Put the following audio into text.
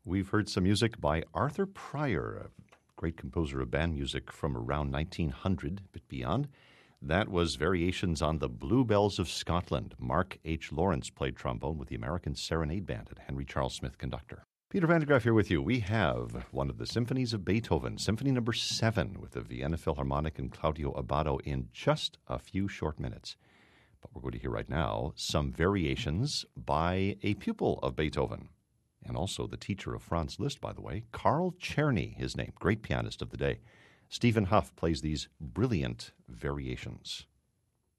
We've heard some music by Arthur Pryor, a great composer of band music from around 1900, a bit beyond. That was Variations on the Bluebells of Scotland. Mark H. Lawrence played trombone with the American Serenade Band and Henry Charles Smith conductor. Peter Van de Graaff here with you. We have one of the symphonies of Beethoven, Symphony No. 7, with the Vienna Philharmonic and Claudio Abbado in just a few short minutes. But we're going to hear right now some variations by a pupil of Beethoven, and also the teacher of Franz Liszt, by the way, Carl Czerny, his name, great pianist of the day. Stephen Huff plays these brilliant variations.